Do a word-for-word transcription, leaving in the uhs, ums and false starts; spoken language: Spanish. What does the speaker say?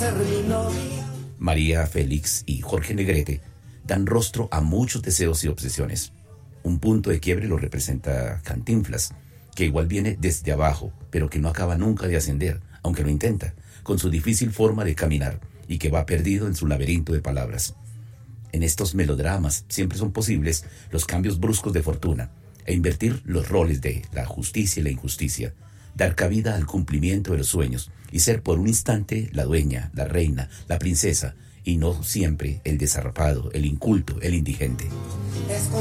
ser mi novia. María Félix y Jorge Negrete dan rostro a muchos deseos y obsesiones. Un punto de quiebre lo representa Cantinflas, que igual viene desde abajo, pero que no acaba nunca de ascender, aunque lo intenta, con su difícil forma de caminar y que va perdido en su laberinto de palabras. En estos melodramas siempre son posibles los cambios bruscos de fortuna e invertir los roles de la justicia y la injusticia, dar cabida al cumplimiento de los sueños y ser por un instante la dueña, la reina, la princesa y no siempre el desarrapado, el inculto, el indigente.